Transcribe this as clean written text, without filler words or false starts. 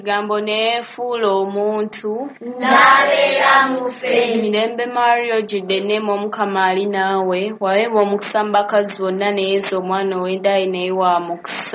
Gambo neefuula omuntu n'abeera mu ffe. Mirembe Maria ojjudde enneema Omukama ali naawe, waweebwa omukisa mu bakazi bonna, ne Yesu omwana ow'endaaya naye wa mukisa.